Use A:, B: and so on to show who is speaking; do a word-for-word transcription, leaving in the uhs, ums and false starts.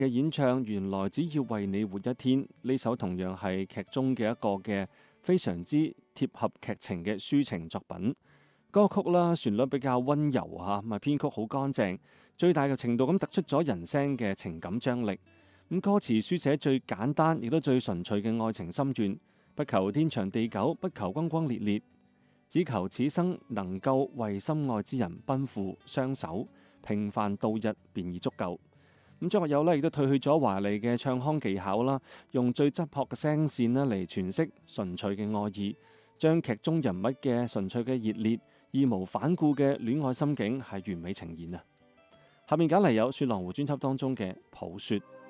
A: 嘅演唱，原來只要為你活一天，呢首同樣係劇中嘅一個嘅非常之貼合劇情嘅抒情作品。歌曲啦，旋律比較温柔嚇，咪編曲好乾淨，最大嘅程度咁突出咗人聲嘅情感張力。咁歌詞書寫最簡單，亦都最純粹嘅愛情心願，不求天長地久，不求轟轟烈烈，只求此生能夠為心愛之人奔赴相守，平凡度日便已足夠。咁張學友呢亦都褪去咗華麗嘅唱腔技巧啦，用最質樸嘅聲線啦嚟詮釋純粹嘅愛意，將劇中人物嘅純粹嘅熱烈、義無反顧嘅戀愛心境係完美呈現啊！下面揀嚟有雪狼湖專輯當中嘅《抱雪》。